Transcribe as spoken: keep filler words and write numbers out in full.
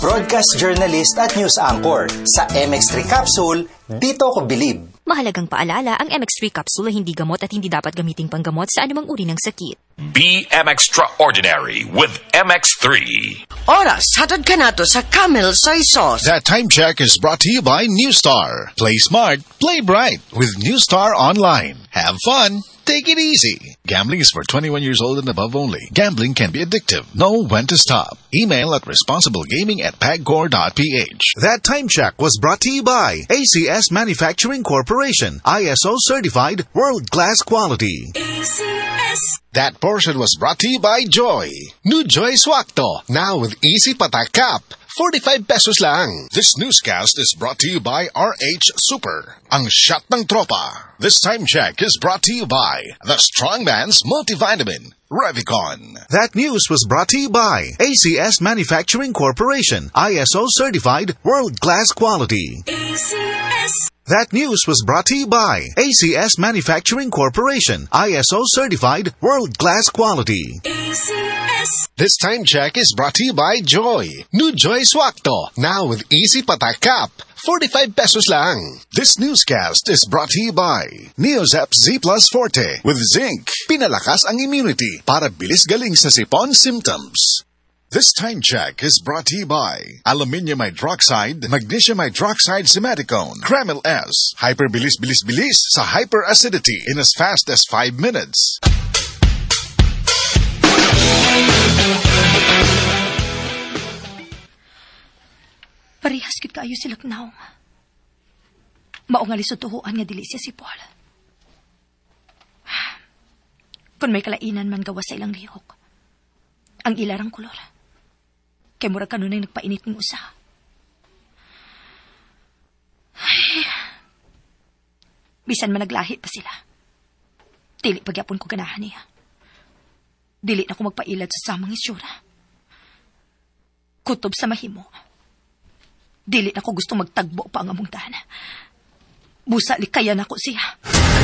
broadcast journalist at news anchor. Sa M X three Capsule, dito ko bilib. Mahalagang paalala, ang M X three Capsule ay hindi gamot at hindi dapat gamiting panggamot sa anumang uri ng sakit. Be M Extraordinary with M X three. Oras, hatod ka na to sa Camel Soy Sauce. That time check is brought to you by Newstar. Play smart, play bright with Newstar Online. Have fun. Take it easy. Gambling is for twenty-one years old and above only. Gambling can be addictive. Know when to stop. Email at responsiblegaming at pagcor dot p h. That time check was brought to you by A C S Manufacturing Corporation. I S O certified world-class quality. A C S. That portion was brought to you by Joy. New Joy Swakto. Now with easy patak cap. forty-five pesos lang. This newscast is brought to you by R H Super. Ang shot ng tropa. This time check is brought to you by the Strongman's Multivitamin, Revicon. That news was brought to you by A C S Manufacturing Corporation. I S O certified world-class quality. A C S. That news was brought to you by A C S Manufacturing Corporation. I S O certified world-class quality. A C S. This time check is brought to you by Joy. New Joy Swakto. Now with easy patak cap. forty-five pesos lang. This newscast is brought to you by Neozep Z Plus Forte with zinc. Pinalakas ang immunity para bilis galing sa sipon symptoms. This time check is brought to you by Aluminium Hydroxide, Magnesium Hydroxide Simaticone, Kremil S. Hyperbilis-bilis-bilis sa hyperacidity in as fast as five minutes. Parihas gid kaayo sila naong. Mao nga lisod tuhuan nga dili siya si Paul. Kung may kalainan man gawa sa ilang lihok, ang ilarang kolor, kay murag kanunay nagpainit ng usa. Ay, bisan man naglahi pa sila, dili pagyapon ko ganahan niya. Dili na ko magpailad sa samang isyura. Kutob sa mahimo. Dili na ko gusto magtagbo pa ang among dana. Busa likayan ako siya.